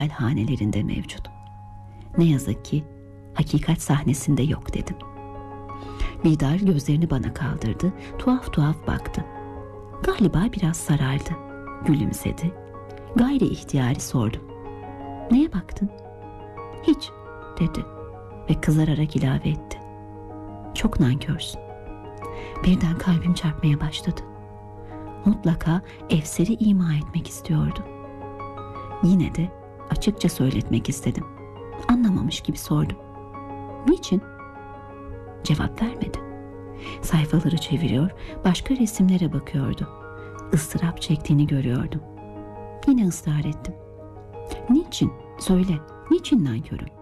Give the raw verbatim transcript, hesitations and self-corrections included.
hanelerinde mevcut. Ne yazık ki hakikat sahnesinde yok dedim. Bidar gözlerini bana kaldırdı, tuhaf tuhaf baktı. Galiba biraz sarardı, gülümsedi. Gayri ihtiyari sordum. Neye baktın? Hiç, dedi ve kızararak ilave etti. Çok nankörsün. Birden kalbim çarpmaya başladı. Mutlaka Evser'i ima etmek istiyordu. Yine de açıkça söyletmek istedim. Anlamamış gibi sordum. Niçin? Cevap vermedi. Sayfaları çeviriyor, başka resimlere bakıyordu. Istırap çektiğini görüyordum. Yine ısrar ettim. Niçin? Söyle, niçin nankörüm?